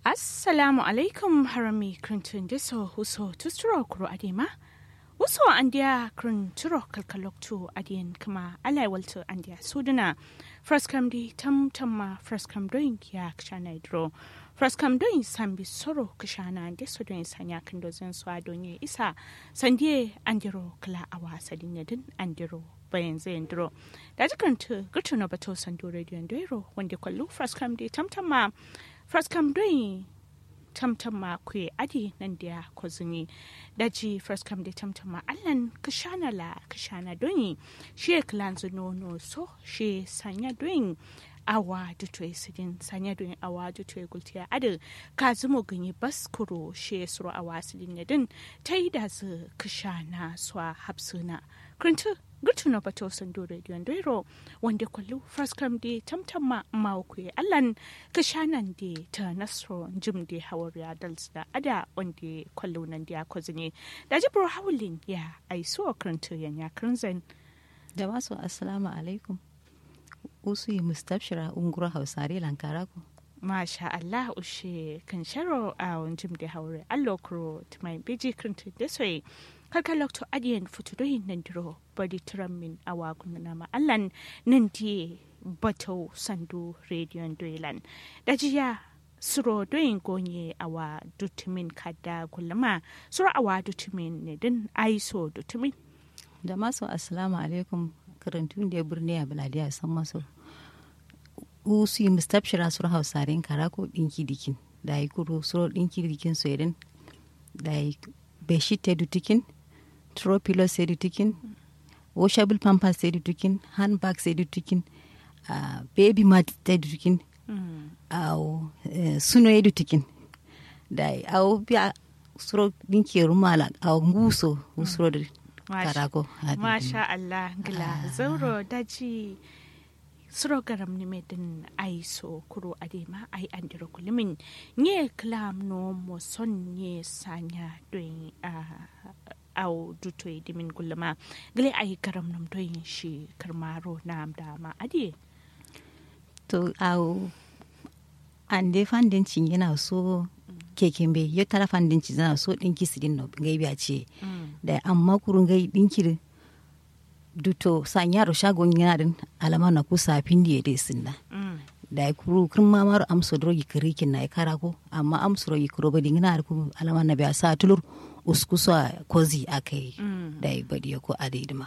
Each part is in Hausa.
Assalamu alaikum harami krintun deso huso tusturo kuro adema. Uso andia krinturo kalkaloktu adien kama alai waltu andia suduna. Fraskam di tamma fraskam doing ya kshana idro. Fraskam doing sambi soro kshana deso doing sanya kandozen so adonye isa. Sandie andiro kala awa sadinedin andiro. Bayan zai duro da jikaranta gurtu na bato sando radio ndero wanda kwallo fraskam di tamma fraskam doi tamtama kwe adi nan da kozuni daji fraskam di tamtama allan kashana doi shi klanzo no so shi sanya doi awa dutwe sidin sanya doi awa dutwe gultiya adi kazumo ganyi baskuro shi suro awa sidin yadin ta yi da zu kashana swa hapsuna krintu gurtu na bato sando radio ndero wanda kwallo fraskam di tamtama mawukwe allan kashanan di ta nasro jim di hawar ya dalsda ada wanda kwallo nan di akozini da jibro hawlin ya aiso krantu ya krinzen da masu assalamu alaikum usu yi mustabshira ungura hausare lankara ku masha Allah ushe kan sharo a jim di hawar allokro tmai biji krantu desoi kalkalokto adiyan futudoyin nan diro bari turan min awa gunana ma allan nan die bato sandu rediyon doilan da jiya suro doyin gonye awa dutumin kada gulma suro awa dutumin ne din aiso dutumin da masu assalamu alaikum karantun da birni a baladiya san masu usu yi mustabshira suro hausarin karako dinki dikin da yi kuro suro dinki dikin soyadin da yi beshite dutikin tropilo sedu tikin washable pampers sedu tikin handbag sedu tikin baby mat sedu tikin au suno edu tikin dai au bia suro dinki rumala au nguso usuro karako masha Allah gila zauro daji suro garam ni medin aiso kuro adema ai andiro kulimin nye klam no mo son nye sanya doing au dutoi dimin gulma gale ai karam nam doyin shi karmaro nam dama adi to au ande fandin cin yana so keken be yo tara fandin cin yana so dinki sidin no ngai biya ce da amma kurun gai dinki duto sanyaro shagon yana din alama na ku safin da yade sinna da kuru kirma maro amso drogi kirikin na karako amma amso drogi kuro badi ngina ku alama na biya sa tulur uskuso kozi akai da badi ko adidima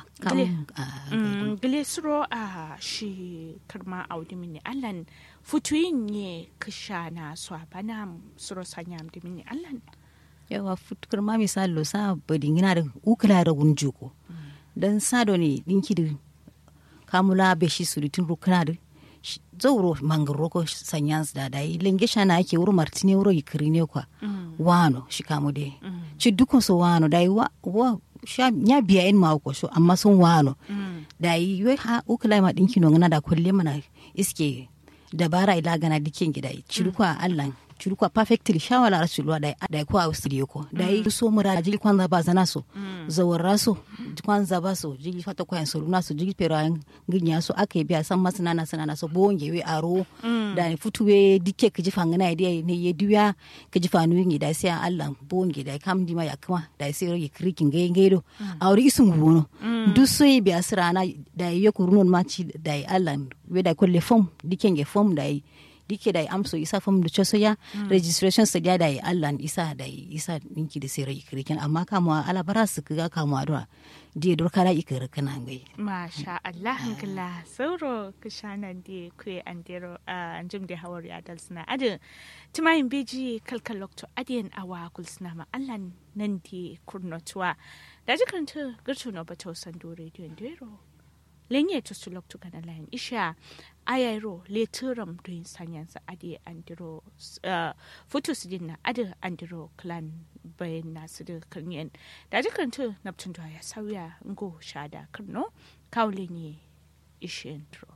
gile suro a shi karma audi mini allan futuyin ne kishana so bana suro sanyam di mini allan yawa kirma misalo sa badi ngina da ukula da gunjuko dan sado ne dinki da kamula be shi suritin rukuna da zauro mangaro ko sanyans da dai lenge shana ake wuro martine wuro yikiri ne kwa wano shi kamo de ci dukon so wano dai wa sha nya biya en ma ko so amma sun wano dai yo ha ukula ma dinki no ngana da kulle mana iske dabara ila gana dikin gidai ci dukwa Allah ci dukwa perfectly shawala rasulwa dai ko a studio ko dai so mura jili kwanza ba zana so zawara so kwanza ba so jili fata ko yan so na so jili pero an ginya so ake biya san masana na so bonge we aro da futuwe dike kiji fangana idea ne ye duya kiji fanu ngi da sai Allah bonge da kam di ma yakma da sai ro krikin geido awri isun wono du so yi biya sirana da ye kurun ma ci da Allah we da kolle form dike nge form da dike da amso isa form da choso ya registration sa da Allah isa ninki da sai ro krikin amma kamwa ala barasu ga kamwa do die dor kala ikere kana ngai masha Allah ngla sauro kishanan die kwe andero anjum de hawari adalsna ade timayin beji kalkalokto adien awa kulsna ma Allah nan die kurnotwa da jikanta gurtu no bato sando radio ndero lenye to sulokto kana lain isha ayairo le turam doin sanyansa ade andero photos dinna ade andero clan bayan nasu da kanyen da jikanta naptun ya sauya ngo shada karno kawle ne ishe intro